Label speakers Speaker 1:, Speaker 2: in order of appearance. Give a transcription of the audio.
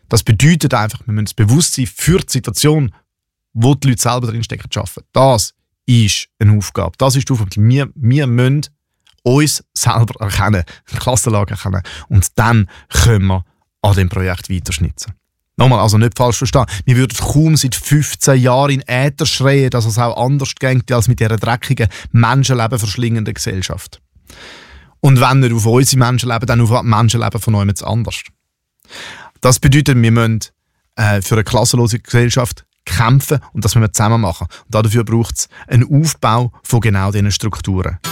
Speaker 1: Das bedeutet einfach, wir müssen das Bewusstsein für die Situation, wo die Leute selber drinstecken, schaffen. Das ist eine Aufgabe. Das ist die Aufgabe. Wir müssen uns selber erkennen, die Klassenlage erkennen. Und dann können wir an dem Projekt weiterschnitzen. Nochmal, also nicht falsch verstehen. Wir würden kaum seit 15 Jahren in Äther schreien, dass es auch anders geht als mit dieser dreckigen, Menschenleben verschlingenden Gesellschaft. Und wenn nicht auf unsere Menschenleben, dann auf Menschenleben von jemand anders. Das bedeutet, wir müssen für eine klassenlose Gesellschaft kämpfen und das müssen wir zusammen machen. Und dafür braucht es einen Aufbau von genau diesen Strukturen.